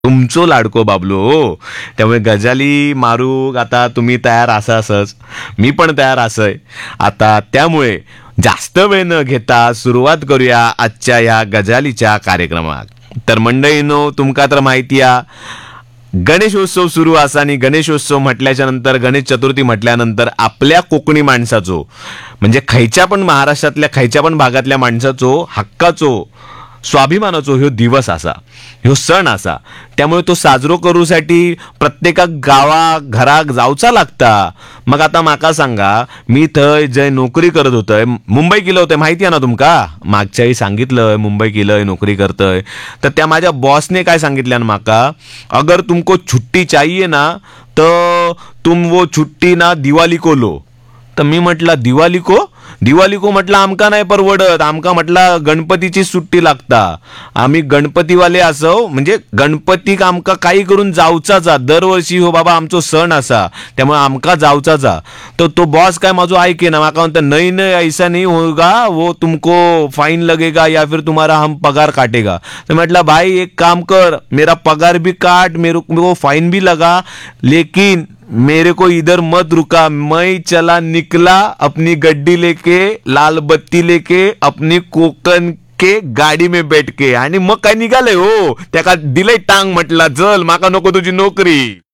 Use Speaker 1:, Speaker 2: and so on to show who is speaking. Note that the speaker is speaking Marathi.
Speaker 1: तुमचो लाडको बाबलो हो. त्यामुळे गजाली मारूक आता तुम्ही तयार असच, मी पण तयार असय. आता त्यामुळे जास्त वेळ न घेता सुरुवात करूया आजच्या या गजालीच्या कार्यक्रमात. तर मंडळींनो, तुमका तर माहिती आहे गणेशोत्सव सुरू असा आणि गणेशोत्सव म्हटल्याच्या नंतर, गणेश चतुर्थी म्हटल्यानंतर आपल्या कोकणी माणसाचो, म्हणजे खयच्या पण महाराष्ट्रातल्या खयच्या पण भागातल्या माणसाचो हक्काचो स्वाभिमानाचो ह्यो दिवस असा, ह्यो सण असा. त्यामुळे तो साजरो करूसाठी प्रत्येका गावा घराक जावचा लागता. मग आता माका सांगा, मी थंय जय नोकरी करत होतय, मुंबई केलं होतं माहिती आहे ना तुमका, मागच्या वेळी सांगितलंय मुंबई केलंय नोकरी करतय. तर त्या माझ्या बॉसने काय सांगितलं माका, अगर तुमको छुट्टी चाहिए ना तर तुम वो छुट्टी ना दिवाळी को लो. तर मी म्हटलं दिवाळी को म्हटलं आमका नाही परवडत, आमका म्हटलं गणपतीची सुट्टी लागता. आम्ही गणपतीवाले असो, म्हणजे गणपतीक आमका काही करून जावचाचा दरवर्षी हो बाबा आमचो सण असा, त्यामुळे आमका जावचाचा. तर तो बॉस काय माझो ऐके ना, माका म्हणता नहीं नहीं ऐसा नहीं होगा, वो तुमको फाइन लगेगा या फिर तुम्हारा हम पगार काटेगा. तो म्हटलं भाई एक काम कर, मेरा पगार भी काट, मेरे को फाइन भी लगा, लेकिन मेरे को इधर मत रुका, मैं चला निकला अपनी गड्डी लेके, लाल बत्ती लेके, अपनी कोकण के गाडी में बैठ के. आणि मग काय निघाले हो, त्याका दिले टांग, म्हटला चल माका नको तुझी नोकरी.